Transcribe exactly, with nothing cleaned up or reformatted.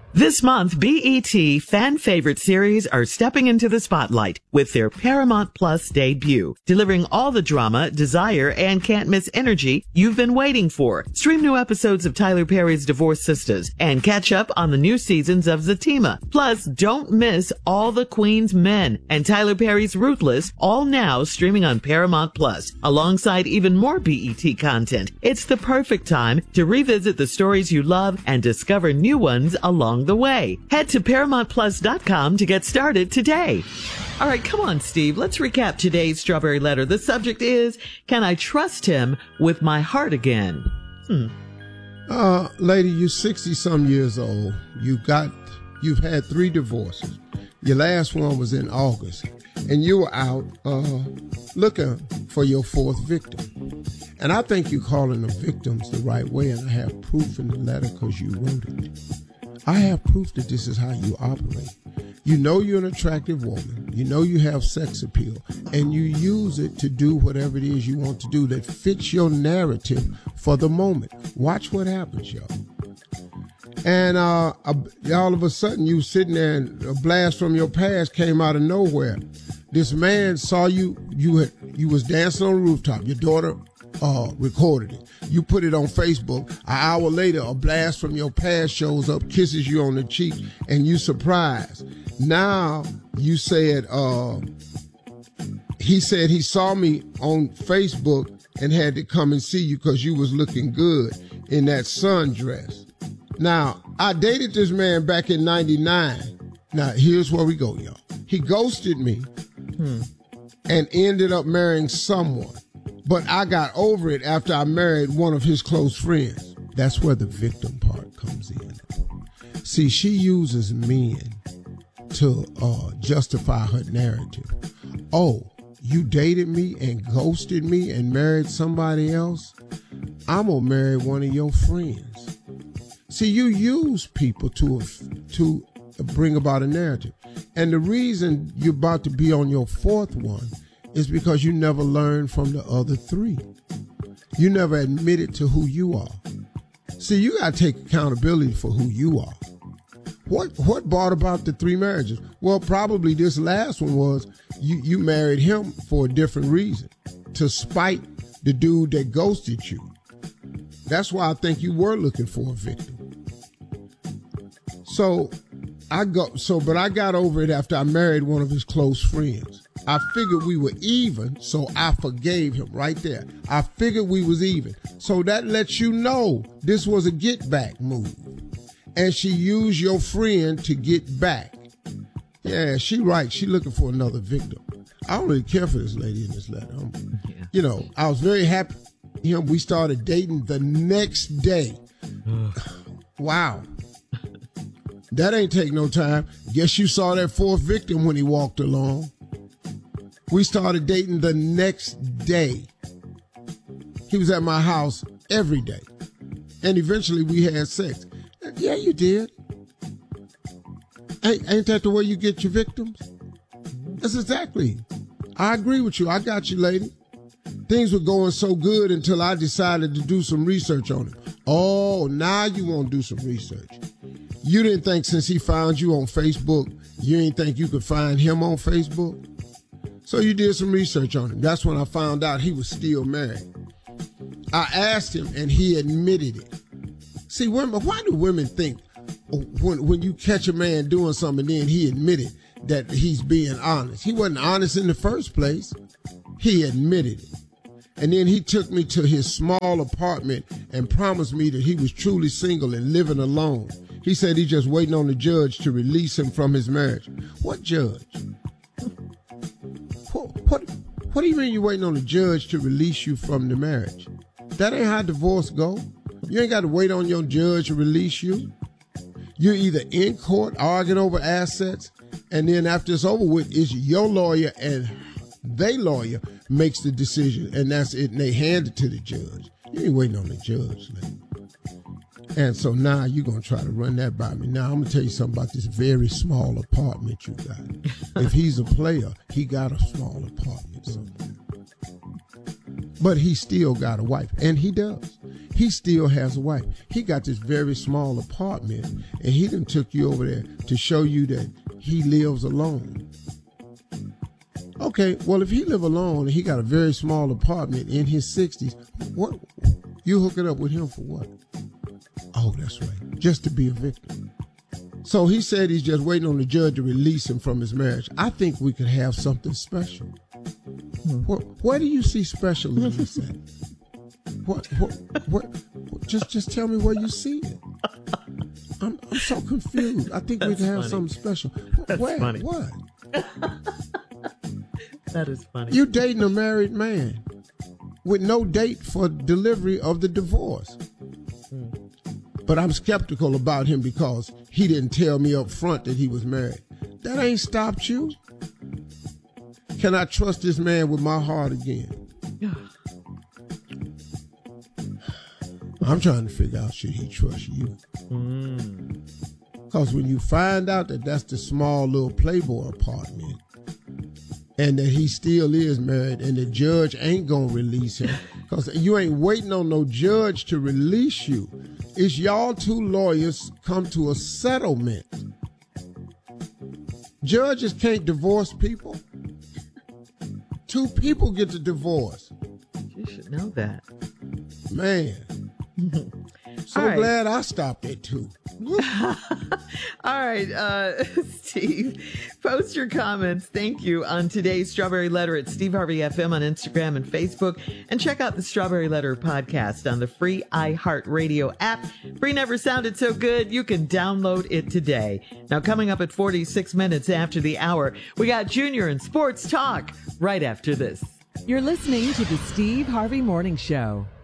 This month, B E T fan favorite series are stepping into the spotlight with their Paramount Plus debut, delivering all the drama, desire, and can't miss energy you've been waiting for. Stream new episodes of Tyler Perry's Divorced Sisters and catch up on the new seasons of Zatima. Plus, don't miss All the Queen's Men and Tyler Perry's Ruthless, all now streaming on Paramount Plus, alongside even more B E T content. It's the perfect time to revisit the stories you love and discover new ones along the way. Head to paramount plus dot com to get started today. All right, come on, Steve. Let's recap today's Strawberry Letter. The subject is, can I trust him with my heart again? Hmm. Uh, lady, you're sixty-some years old. You got, you've had three divorces. Your last one was in August, and you were out uh, looking for your fourth victim. And I think you're calling them victims the right way, and I have proof in the letter because you wrote it. I have proof that this is how you operate. You know you're an attractive woman. You know you have sex appeal, and you use it to do whatever it is you want to do that fits your narrative for the moment. Watch what happens, y'all. And uh, all of a sudden, you sitting there, and a blast from your past came out of nowhere. This man saw you. You had you was dancing on the rooftop. Your daughter uh, recorded it. You put it on Facebook. An hour later, a blast from your past shows up, kisses you on the cheek, and you surprised. Now you said, uh, he said he saw me on Facebook and had to come and see you because you was looking good in that sundress. Now, I dated this man back in ninety-nine. Now, here's where we go, y'all. He ghosted me hmm. and ended up marrying someone. But I got over it after I married one of his close friends. That's where the victim part comes in. See, she uses men to uh, justify her narrative. Oh, you dated me and ghosted me and married somebody else? I'm going to marry one of your friends. See, you use people to to bring about a narrative. And the reason you're about to be on your fourth one is because you never learned from the other three. You never admitted to who you are. See, you got to take accountability for who you are. What what brought about the three marriages? Well, probably this last one was you, you married him for a different reason, to spite the dude that ghosted you. That's why I think you were looking for a victim. So I go so but I got over it after I married one of his close friends. I figured we were even, so I forgave him right there. I figured we was even. So that lets you know this was a get back move. And she used your friend to get back. Yeah, she right. She looking for another victim. I don't really care for this lady in this letter. Yeah. You know, I was very happy. You know, we started dating the next day. Wow. That ain't take no time. Guess you saw that fourth victim when he walked along. We started dating the next day. He was at my house every day. And eventually we had sex. Yeah, you did. Hey, ain't that the way you get your victims? That's exactly. I agree with you. I got you, lady. Things were going so good until I decided to do some research on him. Oh, now you want to do some research. You didn't think since he found you on Facebook, you didn't think you could find him on Facebook? So you did some research on him. That's when I found out he was still married. I asked him and he admitted it. See, women, why do women think when when you catch a man doing something and then he admitted that he's being honest? He wasn't honest in the first place. He admitted it. And then he took me to his small apartment and promised me that he was truly single and living alone. He said he's just waiting on the judge to release him from his marriage. What judge? What, what, what do you mean you're waiting on the judge to release you from the marriage? That ain't how divorce go. You ain't got to wait on your judge to release you. You're either in court arguing over assets, and then after it's over with, it's your lawyer and they lawyer makes the decision, and that's it, and they hand it to the judge. You ain't waiting on the judge, lady. And so now you're going to try to run that by me. Now I'm going to tell you something about this very small apartment you got. If he's a player, he got a small apartment somewhere. But he still got a wife, and he does. he still has a wife. He got this very small apartment, and he done took you over there to show you that he lives alone. Okay, well, if he live alone and he got a very small apartment in his sixties, what you hook it up with him for what? Oh, that's right, just to be a victim. So he said he's just waiting on the judge to release him from his marriage. I think we could have something special. Hmm. Where, where do you see special in this at? What, what, what, what? Just, just tell me where you see it. I'm, I'm so confused. I think we could have funny. something special. That's where? funny. What? That is funny. You dating a married man with no date for delivery of the divorce. Hmm. But I'm skeptical about him because he didn't tell me up front that he was married. That ain't stopped you. Can I trust this man with my heart again? I'm trying to figure out, should he trust you? Because mm. when you find out that that's the small little Playboy apartment and that he still is married and the judge ain't going to release him, because you ain't waiting on no judge to release you. It's y'all two lawyers come to a settlement. Judges can't divorce people. Two people get to divorce. You should know that. Man. So right. Glad I stopped it too. All right, uh, Steve, post your comments. Thank you on today's Strawberry Letter at Steve Harvey F M on Instagram and Facebook. And check out the Strawberry Letter podcast on the free iHeartRadio app. Free never sounded so good. You can download it today. Now, coming up at forty-six minutes after the hour, we got Junior and Sports Talk right after this. You're listening to the Steve Harvey Morning Show.